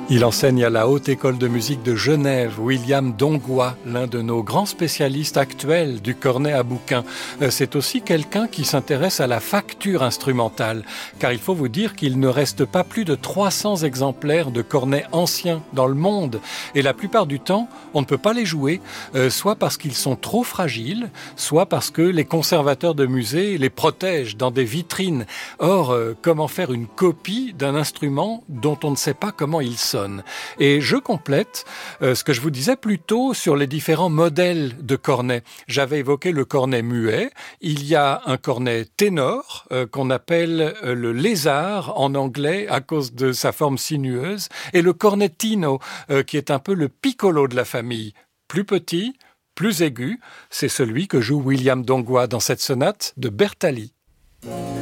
Il enseigne à la Haute École de musique de Genève, William Dongwa, l'un de nos grands spécialistes actuels du cornet à bouquin. C'est aussi quelqu'un qui s'intéresse à la facture instrumentale, car il faut vous dire qu'il ne reste pas plus de 300 exemplaires de cornets anciens dans le monde. Et la plupart du temps, on ne peut pas les jouer, soit parce qu'ils sont trop fragiles, soit parce que les conservateurs de musées les protègent dans des vitrines. Or, comment faire une copie d'un instrument dont on ne sait pas comment il sonne ? Et je complète ce que je vous disais plus tôt sur les différents modèles de cornet. J'avais évoqué le cornet muet. Il y a un cornet ténor qu'on appelle le lézard en anglais à cause de sa forme sinueuse, et le cornettino qui est un peu le piccolo de la famille. Plus petit, plus aigu, c'est celui que joue William Dongwa dans cette sonate de Bertali.